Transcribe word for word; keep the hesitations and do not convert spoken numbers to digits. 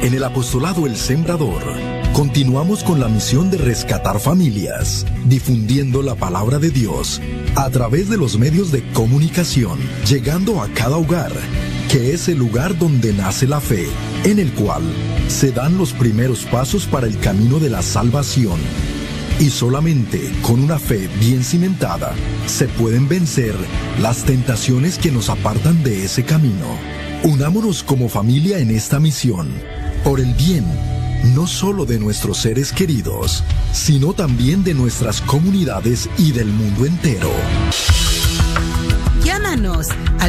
En el apostolado El Sembrador, continuamos con la misión de rescatar familias, difundiendo la palabra de Dios a través de los medios de comunicación, llegando a cada hogar, que es el lugar donde nace la fe, en el cual se dan los primeros pasos para el camino de la salvación. Y solamente con una fe bien cimentada se pueden vencer las tentaciones que nos apartan de ese camino. Unámonos como familia en esta misión, por el bien no solo de nuestros seres queridos, sino también de nuestras comunidades y del mundo entero. Llámanos al